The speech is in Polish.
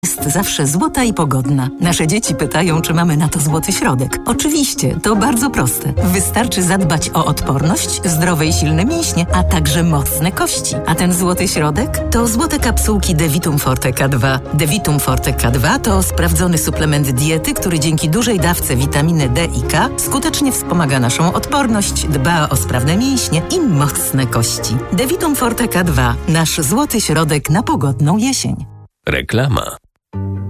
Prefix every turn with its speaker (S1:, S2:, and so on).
S1: Jest zawsze złota i pogodna. Nasze dzieci pytają, czy mamy na to złoty środek. Oczywiście, to bardzo proste. Wystarczy zadbać o odporność, zdrowe i silne mięśnie, a także mocne kości. A ten złoty środek? To złote kapsułki Devitum Forte K2. Devitum Forte K2 to sprawdzony suplement diety, który dzięki dużej dawce witaminy D i K skutecznie wspomaga naszą odporność, dba o sprawne mięśnie i mocne kości. Devitum Forte K2. Nasz złoty środek na pogodną jesień.
S2: Reklama.